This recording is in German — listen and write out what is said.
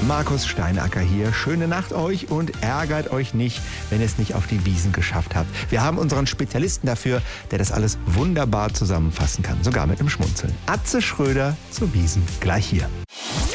Markus Steinacker hier. Schöne Nacht euch und ärgert euch nicht, wenn ihr es nicht auf die Wiesn geschafft habt. Wir haben unseren Spezialisten dafür, der das alles wunderbar zusammenfassen kann, sogar mit einem Schmunzeln. Atze Schröder zur Wiesn, gleich hier.